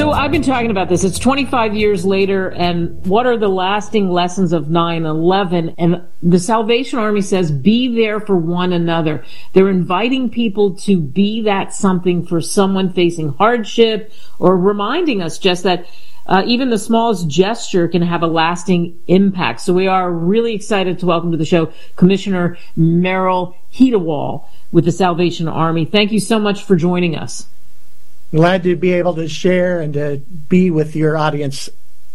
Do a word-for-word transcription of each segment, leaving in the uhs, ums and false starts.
So I've been talking about this. It's twenty-five years later, and what are the lasting lessons of nine eleven? And the Salvation Army says, be there for one another. They're inviting people to be that something for someone facing hardship, or reminding us just that uh, even the smallest gesture can have a lasting impact. So we are really excited to welcome to the show Commissioner Merrill Heetewal with the Salvation Army. Thank you so much for joining us. Glad to be able to share and to be with your audience.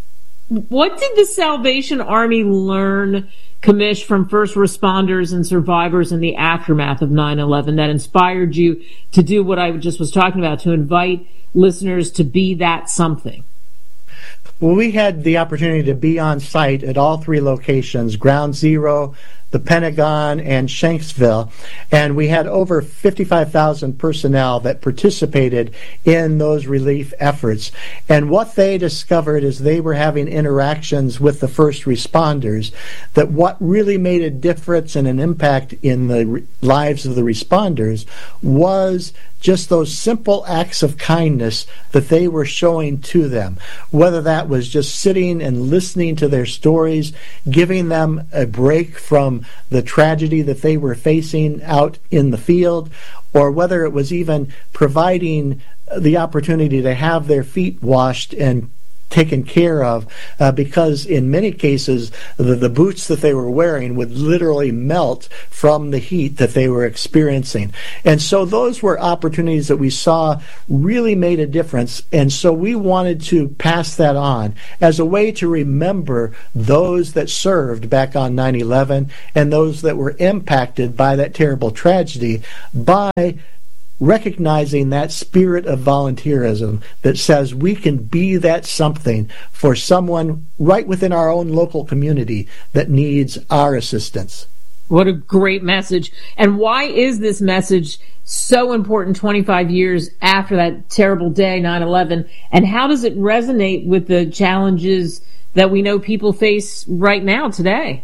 What did the Salvation Army learn, Commish, from first responders and survivors in the aftermath of nine eleven that inspired you to do what I just was talking about, to invite listeners to be that something? Well, we had the opportunity to be on site at all three locations, Ground Zero, the Pentagon, and Shanksville, and we had over fifty-five thousand personnel that participated in those relief efforts. And what they discovered as they were having interactions with the first responders, that what really made a difference and an impact in the re- lives of the responders was just those simple acts of kindness that they were showing to them, whether that was just sitting and listening to their stories, giving them a break from the tragedy that they were facing out in the field, or whether it was even providing the opportunity to have their feet washed and taken care of, uh, because in many cases the, the boots that they were wearing would literally melt from the heat that they were experiencing. And so those were opportunities that we saw really made a difference, and so we wanted to pass that on as a way to remember those that served back on nine eleven and those that were impacted by that terrible tragedy, by recognizing that spirit of volunteerism that says we can be that something for someone right within our own local community that needs our assistance. What a great message. And why is this message so important twenty-five years after that terrible day, nine eleven? And how does it resonate with the challenges that we know people face right now today?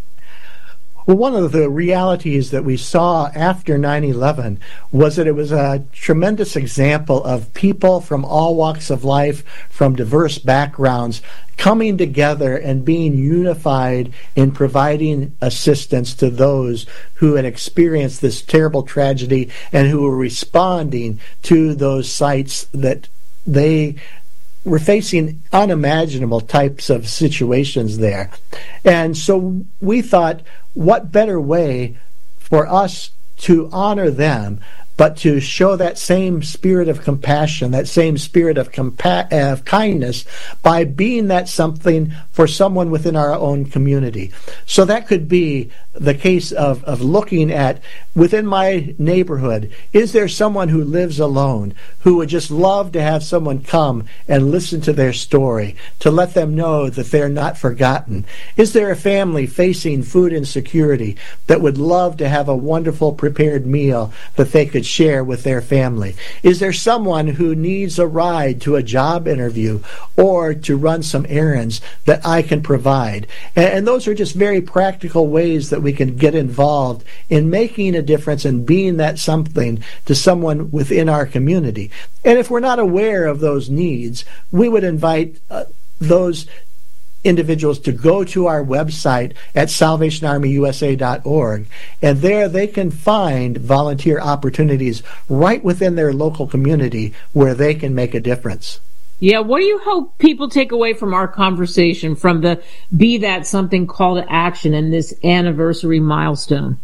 Well, one of the realities that we saw after nine eleven was that it was a tremendous example of people from all walks of life, from diverse backgrounds, coming together and being unified in providing assistance to those who had experienced this terrible tragedy and who were responding to those sites that they were facing unimaginable types of situations there. And so we thought, what better way for us to honor them but to show that same spirit of compassion, that same spirit of, compa- of kindness, by being that something for someone within our own community. So that could be the case of, of looking at, within my neighborhood, is there someone who lives alone who would just love to have someone come and listen to their story, to let them know that they're not forgotten? Is there a family facing food insecurity that would love to have a wonderful prepared meal that they could share with their family? Is there someone who needs a ride to a job interview or to run some errands that I can provide? And, and those are just very practical ways that we can get involved in making a difference and being that something to someone within our community. And if we're not aware of those needs, we would invite uh, those individuals to go to our website at salvation army u s a dot org, and there they can find volunteer opportunities right within their local community where they can make a difference. Yeah, what do you hope people take away from our conversation, from the Be That Something call to action and this anniversary milestone?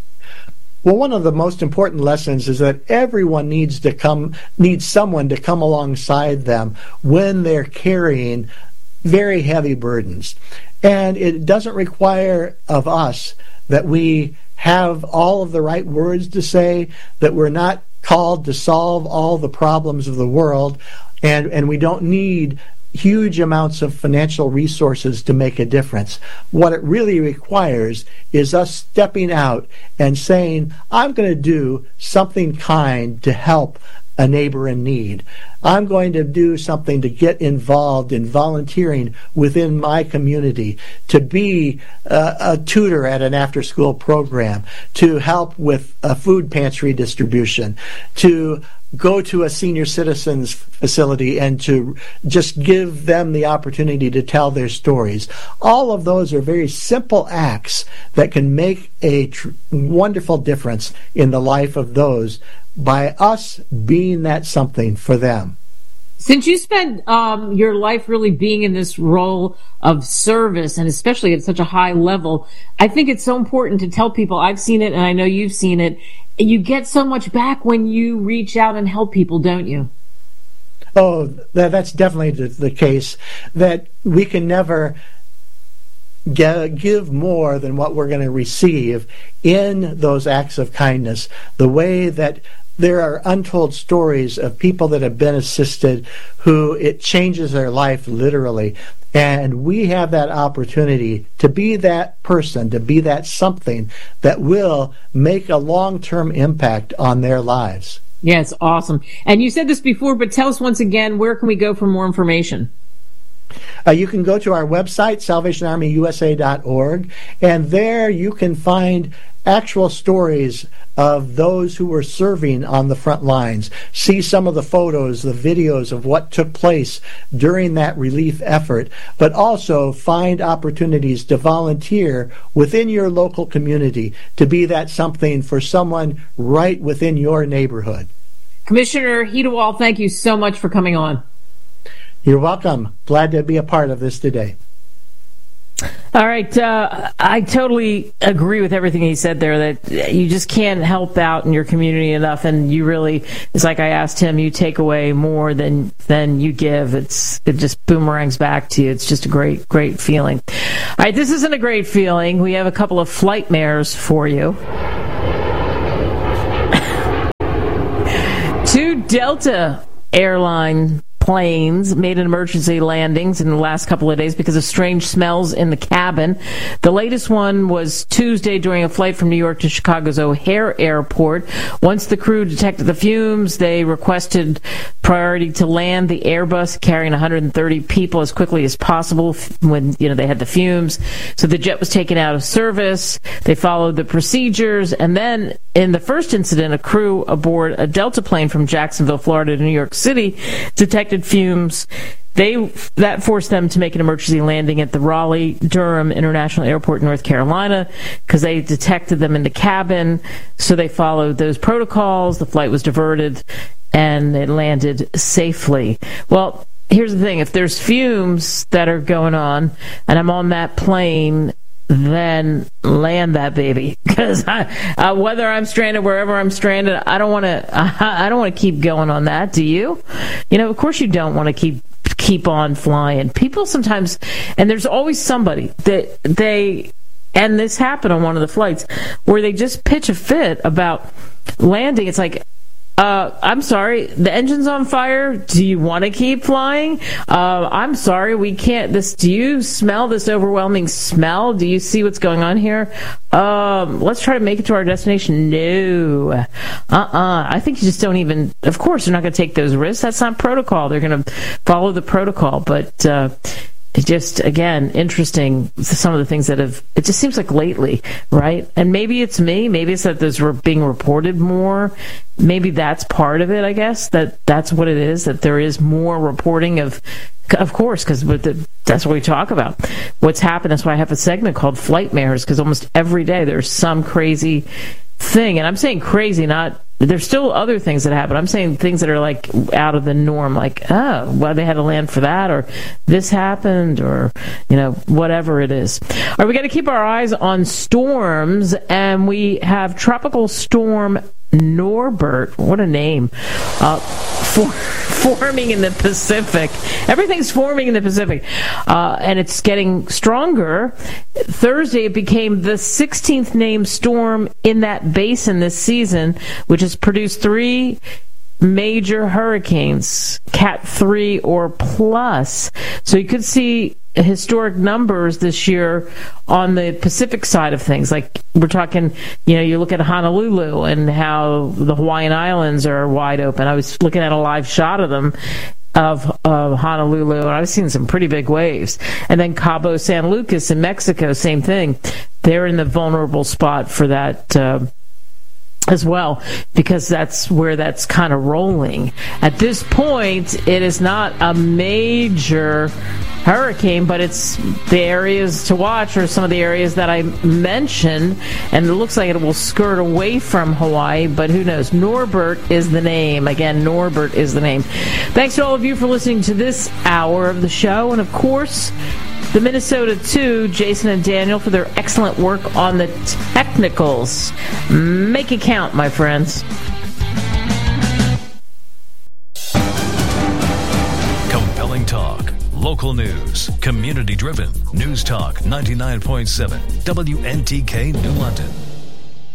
Well, one of the most important lessons is that everyone needs to come, needs someone to come alongside them when they're carrying very heavy burdens. And it doesn't require of us that we have all of the right words to say, that we're not called to solve all the problems of the world, and, and we don't need huge amounts of financial resources to make a difference. What it really requires is us stepping out and saying, I'm going to do something kind to help a neighbor in need. I'm going to do something to get involved in volunteering within my community, to be uh, a tutor at an after-school program, to help with a food pantry distribution, to go to a senior citizens facility and to just give them the opportunity to tell their stories. All of those are very simple acts that can make a tr- wonderful difference in the life of those by us being that something for them. Since you spent um, your life really being in this role of service, and especially at such a high level, I think it's so important to tell people, I've seen it and I know you've seen it, you get so much back when you reach out and help people, don't you? Oh, that, that's definitely the, the case, that we can never get, give more than what we're going to receive in those acts of kindness. The way that there are untold stories of people that have been assisted who it changes their life literally. And we have that opportunity to be that person, to be that something that will make a long-term impact on their lives. Yeah, it's awesome. And you said this before, but tell us once again, where can we go for more information? Uh, you can go to our website, salvation army u s a dot org, and there you can find actual stories of those who were serving on the front lines. See some of the photos, the videos of what took place during that relief effort, but also find opportunities to volunteer within your local community, to be that something for someone right within your neighborhood. Commissioner Hedewall, thank you so much for coming on. You're welcome. Glad to be a part of this today. All right. Uh, I totally agree with everything he said there, that you just can't help out in your community enough. And you really, it's like I asked him, you take away more than, than you give. It's, it just boomerangs back to you. It's just a great, great feeling. All right. This isn't a great feeling. We have a couple of flight mares for you. Two Delta airline planes made an emergency landings in the last couple of days because of strange smells in the cabin. The latest one was Tuesday during a flight from New York to Chicago's O'Hare Airport. Once the crew detected the fumes, they requested priority to land the Airbus carrying one hundred thirty people as quickly as possible when, you know, they had the fumes. So the jet was taken out of service. They followed the procedures. And then in the first incident, a crew aboard a Delta plane from Jacksonville, Florida to New York City detected fumes. They that forced them to make an emergency landing at the Raleigh-Durham International Airport in North Carolina because they detected them in the cabin. So they followed those protocols. The flight was diverted and it landed safely. Well, here's the thing. If there's fumes that are going on and I'm on that plane, then land that baby, because uh, whether I'm stranded, wherever I'm stranded, I don't want to. I, I don't want to keep going on that. Do you? You know, of course you don't want to keep keep on flying. People sometimes, and there's always somebody that they, and this happened on one of the flights where they just pitch a fit about landing. It's like, Uh, I'm sorry, the engine's on fire. Do you want to keep flying? Uh, I'm sorry, we can't. This. Do you smell this overwhelming smell? Do you see what's going on here? Um, let's try to make it to our destination. No. Uh-uh. I think you just don't even, of course, they're not going to take those risks. That's not protocol. They're going to follow the protocol. But, uh, It just, again, interesting, some of the things that have, it just seems like lately, right? And maybe it's me, maybe it's that there's being reported more. Maybe that's part of it, I guess, that that's what it is, that there is more reporting of, of course, because that's what we talk about. What's happened, that's why I have a segment called Flight Mares, because almost every day there's some crazy thing. And I'm saying crazy, not, there's still other things that happen. I'm saying things that are like out of the norm, like, oh, well, they had to land for that, or this happened, or, you know, whatever it is. All right, we got to keep our eyes on storms, and we have Tropical Storm Norbert, what a name, uh, for, forming in the Pacific. Everything's forming in the Pacific, uh, and it's getting stronger. Thursday, it became the sixteenth named storm in that basin this season, which has produced three major hurricanes, Cat three or plus. So you could see historic numbers this year on the Pacific side of things. Like we're talking, you know, you look at Honolulu and how the Hawaiian Islands are wide open. I was looking at a live shot of them, of, of Honolulu, and I've seen some pretty big waves. And then Cabo San Lucas in Mexico, same thing. They're in the vulnerable spot for that uh, as well, because that's where that's kind of rolling. At this point, it is not a major hurricane, but it's the areas to watch are some of the areas that I mentioned, and it looks like it will skirt away from Hawaii, but who knows? Norbert is the name. Again, Norbert is the name. Thanks to all of you for listening to this hour of the show, and of course, the Minnesota two, Jason and Daniel, for their excellent work on the technicals. Make it count, my friends. Compelling talk, local news, community-driven. News Talk ninety-nine point seven, W N T K New London.